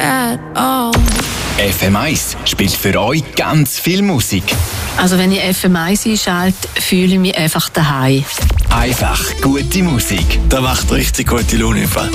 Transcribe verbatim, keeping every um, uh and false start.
at all. F M eins spielt für euch ganz viel Musik. Also wenn ich F M eins einschalte, fühle ich mich einfach daheim. Einfach gute Musik. Da macht richtig gute Laune.